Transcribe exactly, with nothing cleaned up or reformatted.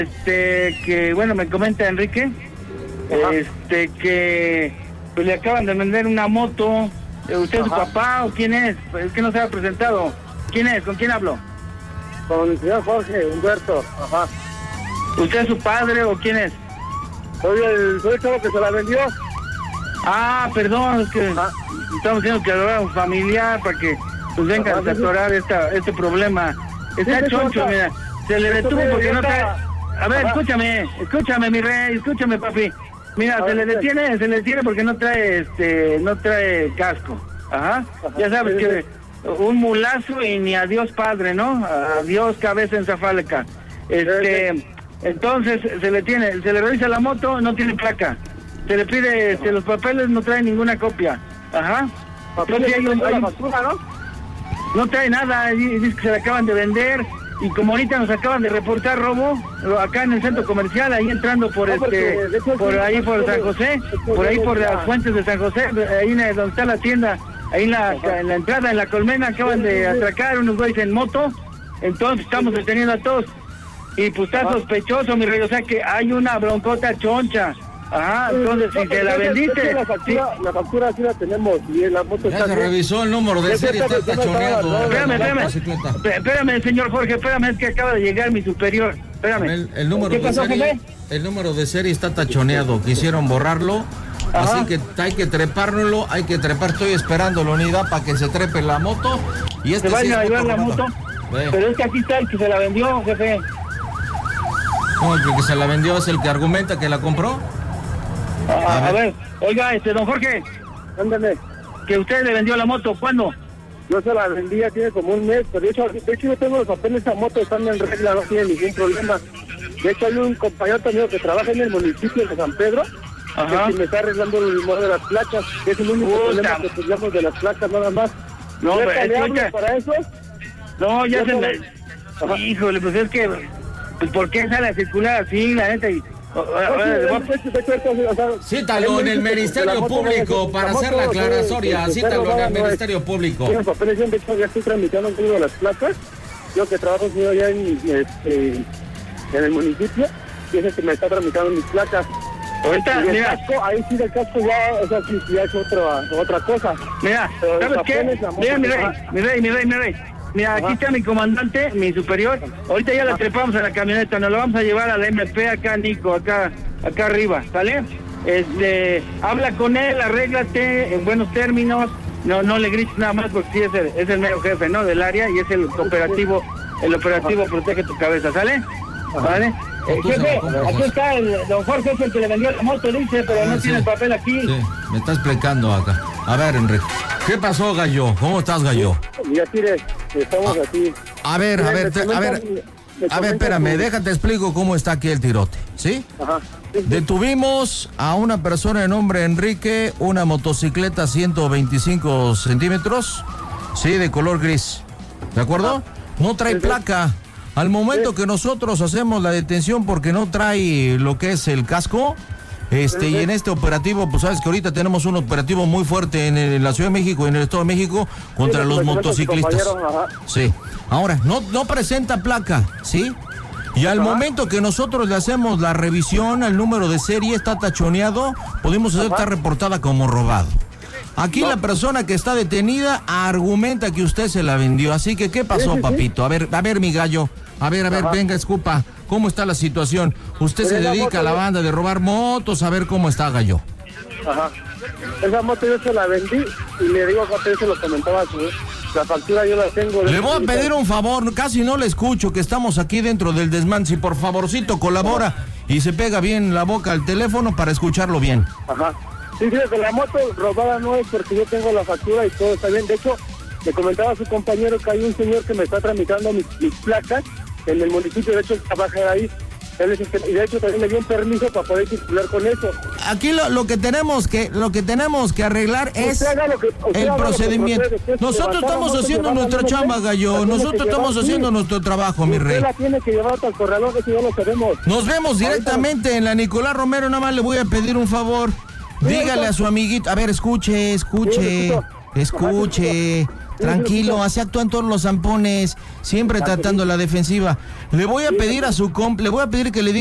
Este, que bueno, me comenta Enrique, Ajá. este, que pues le acaban de vender una moto. ¿Usted es su papá o quién es? Pues es que no se ha presentado. ¿Quién es? ¿Con quién hablo? Con el señor Jorge Humberto. Ajá. ¿Usted es su padre o quién es? Soy el, soy el chavo que se la vendió. Ah, perdón, es que Ajá. estamos diciendo que ahora un familiar para que pues venga Ajá, a atorar esta, este problema. Está sí, choncho, mira. Se le detuvo porque no trae... A ver, Ajá. escúchame, escúchame, mi rey, escúchame, papi. Mira, Ajá, se le detiene, se le detiene porque no trae, este, no trae casco. Ajá. Ajá. Ya sabes sí, que sí. un mulazo y ni adiós padre, ¿no? Adiós cabeza en zafalca. Este, sí, sí. entonces se le tiene, se le revisa la moto, no tiene placa. Se le pide, este, los papeles, no trae ninguna copia. Ajá. Entonces hay un, hay un, factura, ¿no? No trae nada, dice que se la acaban de vender. Y como ahorita nos acaban de reportar robo, acá en el centro comercial, ahí entrando por no, este, por ahí por San José, por ahí por las fuentes de San José, ahí donde está la tienda, ahí en la, en la entrada, en la colmena, acaban de atracar unos güeyes en moto, entonces estamos deteniendo a todos. Y pues está sospechoso, mi rey, o sea que hay una broncota choncha. Ajá, entonces si te la vendiste... La factura, sí. la factura sí la tenemos, y la moto ya está... se revisó el número de serie, está tachoneado. Espérame, espérame, espérame, señor Jorge, espérame, es que acaba de llegar mi superior, espérame. El, el número de serie, el número de serie está tachoneado, quisieron borrarlo, Ajá. así que hay que trepárnoslo, hay que trepar, estoy esperando la unidad para que se trepe la moto, y este ¿Se sí vaya a llevar la moto? Ve. Pero es que aquí está el que se la vendió, jefe. No, el que se la vendió es el que argumenta que la compró. A, a, ver. a ver, oiga, este, don Jorge, ándale. Que usted le vendió la moto, ¿cuándo? Yo se la vendí, ya tiene como un mes, pero de hecho, de hecho yo tengo los papeles de esa moto, están en regla, no tiene ningún problema. De hecho hay un compañero también que trabaja en el municipio de San Pedro, Ajá. que me está arreglando el modo de las placas, que es el único Puta. problema que tenemos de las placas nada más. No, pero es que... para eso? No, ya se me... Híjole, pues es que, pues ¿por qué sale a circular así, la neta? Y... Cítalo en el Ministerio Público para hacer la aclaratoria. Cítalo en el Ministerio Público. Tiene papeles, de hecho ya estoy tramitando un de las placas. Yo que trabajo señor allá en, este, en el municipio, y es el que me está tramitando mis placas. Ahorita, mira, casco, ahí sí del casco ya, o sea, sí, ya es otra, otra cosa. Mira, ¿sabes qué? Mira, mi rey, mi rey, mi rey, mi rey. Mira, aquí Ajá. está mi comandante, mi superior. Ahorita ya la trepamos a la camioneta, nos la vamos a llevar a la M P acá, Nico, acá, acá arriba, ¿sale? Este, habla con él, arréglate en buenos términos, no, no le grites nada más porque sí es el, es el mero jefe, ¿no? Del área y es el operativo, el operativo protege tu cabeza, ¿sale? ¿Vale? Eh, jefe, aquí está el don Jorge, es el que le vendió la moto, dice, pero ah, no sí. tiene el papel aquí. Sí, me está explicando acá. A ver, Enrique, ¿qué pasó, Gallo? ¿Cómo estás, Gallo? Ya, tire, estamos ah, aquí. A ver, a ver, te, a ver, a ver, espérame, déjate explico cómo está aquí el tirote, ¿sí? Ajá. Sí, sí. Detuvimos a una persona de nombre Enrique, una motocicleta ciento veinticinco centímetros, sí, de color gris, ¿de acuerdo? Ajá. No trae sí, placa. Sí. Al momento que nosotros hacemos la detención porque no trae lo que es el casco, este y en este operativo, pues sabes que ahorita tenemos un operativo muy fuerte en, el, en la Ciudad de México y en el Estado de México contra sí, los motociclistas. Sí. Ahora, no, no presenta placa, ¿sí? Y al Ajá. momento que nosotros le hacemos la revisión, el número de serie está tachoneado, podemos hacer está reportada como robado. Aquí no. la persona que está detenida argumenta que usted se la vendió, así que ¿qué pasó, sí, sí, papito? A ver, a ver, mi gallo, a ver, a ver, Ajá. venga, escupa, ¿cómo está la situación? Usted Pero se dedica moto, a la banda de robar motos, a ver cómo está, gallo. Ajá, esa moto yo se la vendí y le digo que usted se lo comentaba, la factura yo la tengo. Le voy a pedir un favor, casi no le escucho, que estamos aquí dentro del desmán, si por favorcito colabora Ajá. y se pega bien la boca al teléfono para escucharlo bien. Ajá. Sí, fíjate, la moto robada no es porque yo tengo la factura y todo está bien. De hecho, le comentaba a su compañero que hay un señor que me está tramitando mis, mis placas en el municipio, de hecho, trabaja ahí. Él es el que, y de hecho también me dio un permiso para poder circular con eso. Aquí lo, lo que tenemos que lo que tenemos que arreglar es que, el procedimiento. Que Nosotros estamos haciendo nuestra chamba, gallo. Nosotros estamos haciendo sí. nuestro trabajo, mi rey. Usted la tiene que llevar hasta el corredor, eso ya lo sabemos. Nos vemos directamente Ahorita. en la Nicolás Romero. Nada más le voy a pedir un favor. Dígale a su amiguito, a ver, escuche, escuche, escuche. tranquilo, así actúan todos los zampones, siempre tratando la defensiva. Le voy a pedir a su comp, le voy a pedir que le diga